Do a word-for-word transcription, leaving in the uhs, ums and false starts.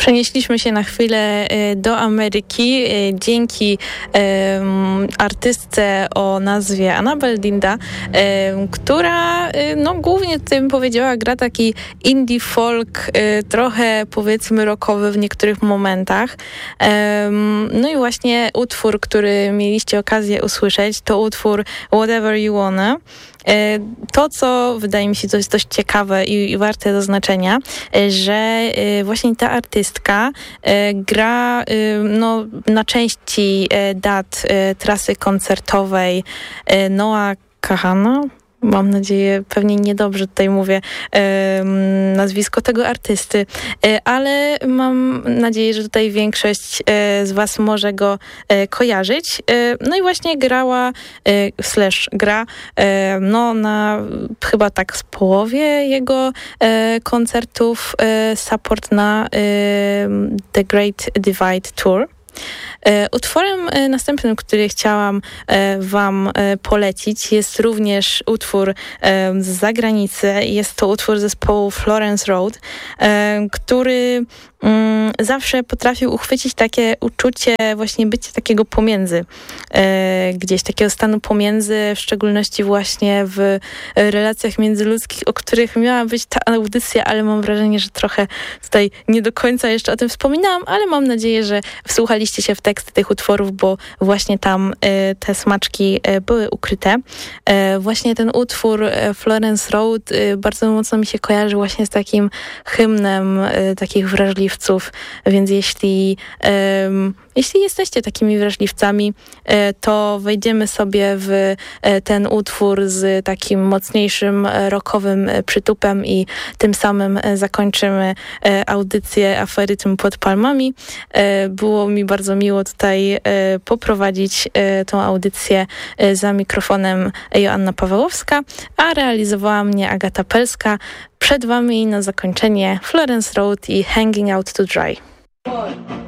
Przenieśliśmy się na chwilę do Ameryki dzięki um, artystce o nazwie Annabel Dinda, um, która no, głównie tutaj bym powiedziała gra taki indie folk, um, trochę powiedzmy rockowy w niektórych momentach. Um, no i właśnie utwór, który mieliście okazję usłyszeć, to utwór Whatever You Wanna. To, co wydaje mi się, to jest dość ciekawe i, i warte zaznaczenia, że właśnie ta artystka gra no, na części dat trasy koncertowej Noah Kahana. Mam nadzieję, pewnie niedobrze tutaj mówię e, nazwisko tego artysty, e, ale mam nadzieję, że tutaj większość e, z was może go e, kojarzyć. E, no i właśnie grała, e, slash gra, e, no na chyba tak z połowie jego e, koncertów e, support na e, The Great Divide Tour. Utworem następnym, który chciałam wam polecić, jest również utwór z zagranicy. Jest to utwór zespołu Florence Road, który zawsze potrafił uchwycić takie uczucie właśnie bycia takiego pomiędzy, gdzieś takiego stanu pomiędzy, w szczególności właśnie w relacjach międzyludzkich, o których miała być ta audycja, ale mam wrażenie, że trochę tutaj nie do końca jeszcze o tym wspominałam, ale mam nadzieję, że wsłuchaliście się w teksty tych utworów, bo właśnie tam te smaczki były ukryte. Właśnie ten utwór Florence Road bardzo mocno mi się kojarzy właśnie z takim hymnem takich wrażliwców, więc jeśli, um, jeśli jesteście takimi wrażliwcami, to wejdziemy sobie w ten utwór z takim mocniejszym rockowym przytupem i tym samym zakończymy audycję Aferytm pod palmami. Było mi bardzo miło tutaj poprowadzić tą audycję za mikrofonem Joanna Pawełowska, a realizowała mnie Agata Pelska. Przed wami na zakończenie Florence Road i Hanging Out to Dry.